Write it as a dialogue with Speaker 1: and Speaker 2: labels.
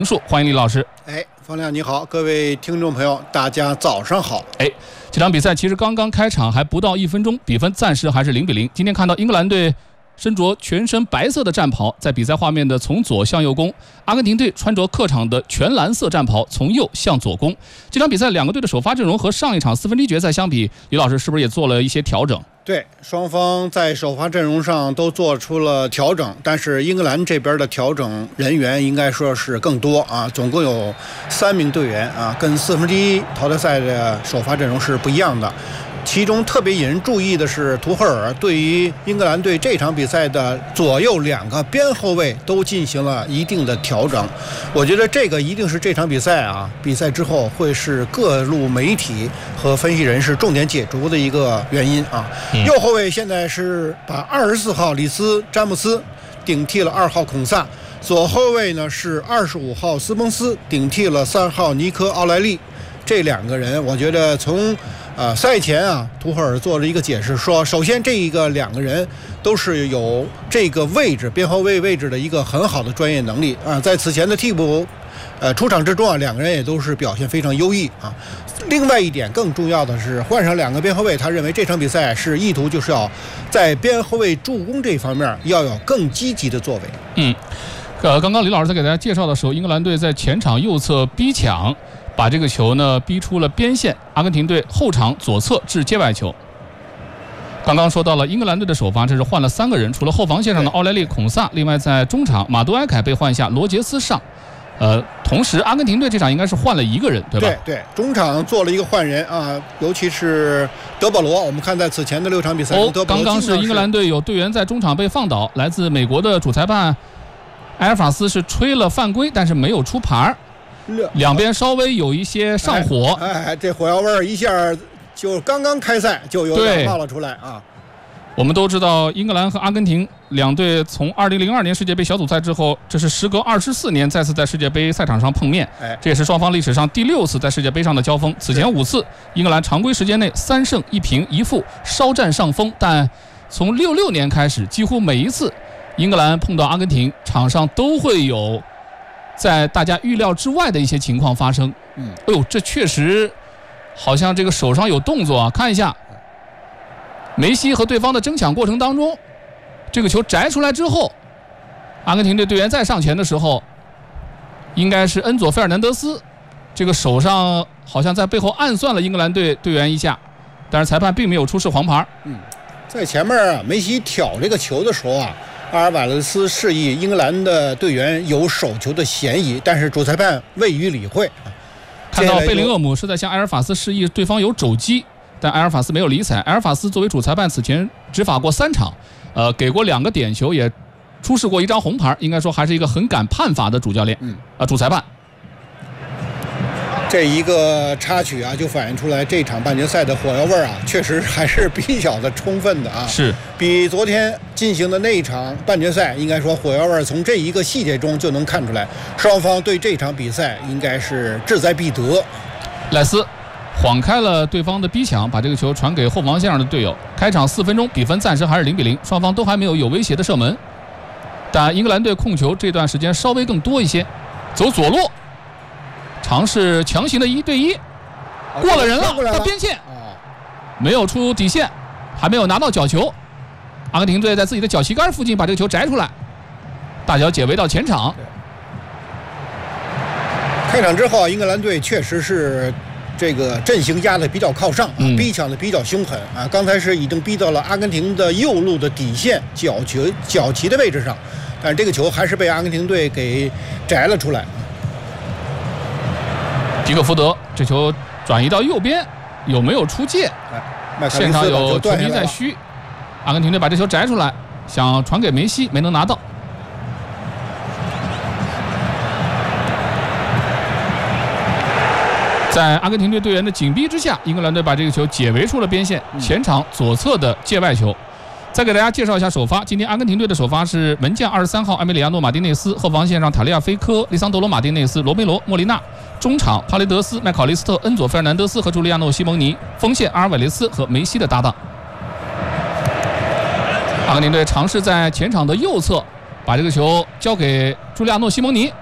Speaker 1: 欢迎李老师。
Speaker 2: 方亮你好，各位听众朋友，大家早上好。
Speaker 1: 这场比赛其实刚刚开场，还不到1分钟，比分暂时还是0-0。今天看到英格兰队身着全身白色的战袍，在比赛画面的从左向右攻，阿根廷队穿着客场的全蓝色战袍，从右向左攻。这场比赛两个队的首发阵容和上一场4分之一决赛相比，李老师是不是也做了一些调整？
Speaker 2: 对，双方在首发阵容上都做出了调整，但是英格兰这边的调整人员应该说是更多啊，总共有3名队员啊，跟4分之一淘汰赛的首发阵容是不一样的。其中特别引人注意的是，图赫尔对于英格兰队这场比赛的左右2个边后卫都进行了一定的调整。我觉得这个一定是这场比赛比赛之后会是各路媒体和分析人士重点解读的一个原因啊。右后卫现在是把24号里斯詹姆斯顶替了2号孔萨，左后卫呢是25号斯彭斯顶替了3号尼科奥莱利。这2个人，我觉得从赛前图赫尔做了一个解释，说首先这2个人都是有这个位置边后卫位置的一个很好的专业能力在此前的替补出场之中2个人也都是表现非常优异另外一点更重要的是，换上2个边后卫，他认为这场比赛是意图就是要在边后卫助攻这方面要有更积极的作为。
Speaker 1: 刚刚李老师在给大家介绍的时候，英格兰队在前场右侧逼抢，把这个球呢逼出了边线，阿根廷队后场左侧至界外球。刚刚说到了英格兰队的首发，这是换了3个人，除了后防线上的奥莱利、孔萨，另外在中场马杜埃凯被换下，罗杰斯上。同时阿根廷队这场应该是换了1个人，对吧？
Speaker 2: 对，中场做了一个换人尤其是德保罗，我们看在此前的6场比赛中，
Speaker 1: 刚刚是英格兰队有队员在中场被放倒，来自美国的主裁判埃尔法斯是吹了犯规，但是没有出牌，两边稍微有一些上火。
Speaker 2: 这火药味一下就刚刚开赛就有点冒了出来
Speaker 1: 我们都知道，英格兰和阿根廷两队从2002年世界杯小组赛之后，这是时隔24年再次在世界杯赛场上碰面。这也是双方历史上第6次在世界杯上的交锋。此前5次，英格兰常规时间内3胜1平1负，稍占上风。但从66年开始，几乎每一次英格兰碰到阿根廷，场上都会有在大家预料之外的一些情况发生。这确实好像这个手上有动作看一下。梅西和对方的争抢过程当中，这个球摘出来之后，阿根廷队队员再上前的时候，应该是恩佐·费尔南德斯这个手上好像在背后暗算了英格兰队队员一下，但是裁判并没有出示黄牌。
Speaker 2: 在前面梅西挑这个球的时候阿尔瓦雷斯示意英格兰的队员有手球的嫌疑，但是主裁判未予理会。
Speaker 1: 看到贝林厄姆是在向埃尔法斯示意对方有肘击，但埃尔法斯没有理睬。埃尔法斯作为主裁判，此前执法过3场，给过2个点球，也出示过1张红牌，应该说还是一个很敢判罚的主教练。主裁判。
Speaker 2: 这一个插曲就反映出来这场半决赛的火药味确实还是比较的充分的
Speaker 1: 是
Speaker 2: 比昨天进行的那一场半决赛，应该说火药味从这一个细节中就能看出来，双方对这场比赛应该是志在必得。
Speaker 1: 赖斯晃开了对方的逼抢，把这个球传给后防线上的队友。开场4分钟，比分暂时还是0-0，双方都还没有威胁的射门，但英格兰队控球这段时间稍微更多一些，走左路，尝试强行的1对1，过了人了，到边线，没有出底线，还没有拿到角球。阿根廷队在自己的脚旗杆附近把这个球摘出来，大脚解围到前场。
Speaker 2: 开场之后，英格兰队确实是这个阵型压得比较靠上逼抢得比较凶狠刚才是已经逼到了阿根廷的右路的底线角旗的位置上，但是这个球还是被阿根廷队给摘了出来。
Speaker 1: 皮克福德这球转移到右边，有没有出界？现场有球迷在嘘。阿根廷队把这球摘出来，想传给梅西，没能拿到。在阿根廷队队员的紧逼之下，英格兰队把这个球解围出了边线，前场左侧的界外球。再给大家介绍一下首发，今天阿根廷队的首发是门将23号埃梅里亚诺·马丁内斯，后防线上塔利亚·菲科、利桑德罗·马丁内斯、罗梅罗·莫利纳，中场帕雷德斯、麦考利斯特、恩佐·费尔南德斯和朱利亚诺·西蒙尼，锋线阿尔瓦雷斯和梅西的搭档。阿根廷队尝试在前场的右侧把这个球交给朱利亚诺·西蒙尼，